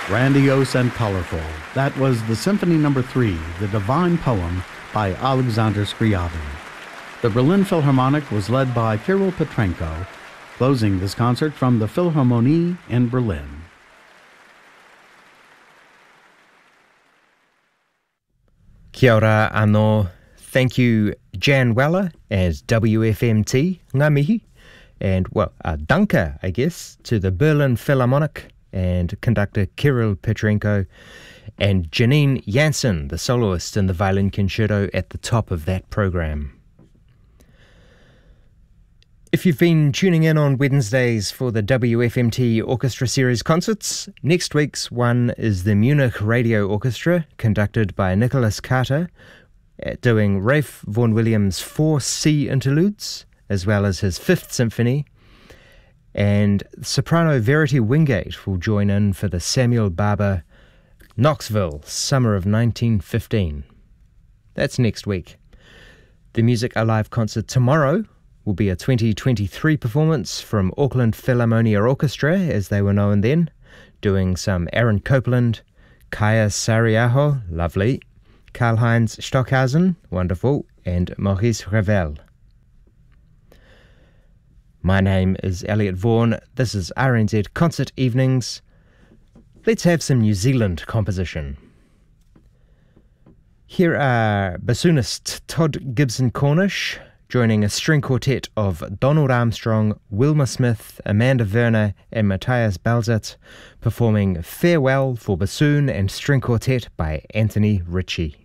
Grandiose and colorful, that was the Symphony No. 3, The Divine Poem, by Alexander Scriabin. The Berlin Philharmonic was led by Kirill Petrenko, closing this concert from the Philharmonie in Berlin. Kia ora anō. Thank you, Jan Weller as WFMT, ngā mihi, and, danka, I guess, to the Berlin Philharmonic and conductor Kirill Petrenko, and Janine Jansen, the soloist in the violin concerto at the top of that program. If you've been tuning in on Wednesdays for the WFMT Orchestra Series concerts, next week's one is the Munich Radio Orchestra, conducted by Nicholas Carter, doing Ralph Vaughan Williams' 4 C interludes, as well as his 5th symphony, and soprano Verity Wingate will join in for the Samuel Barber Knoxville, summer of 1915. That's next week. The Music Alive concert tomorrow will be a 2023 performance from Auckland Philharmonia Orchestra, as they were known then, doing some Aaron Copland, Kaya Sariaho, lovely, Karl-Heinz Stockhausen, wonderful, and Maurice Ravel. My name is Elliot Vaughan. This is RNZ Concert Evenings. Let's have some New Zealand composition. Here are bassoonist Todd Gibson Cornish joining a string quartet of Donald Armstrong, Wilma Smith, Amanda Werner, and Matthias Balzert, performing Farewell for bassoon and string quartet by Anthony Ritchie.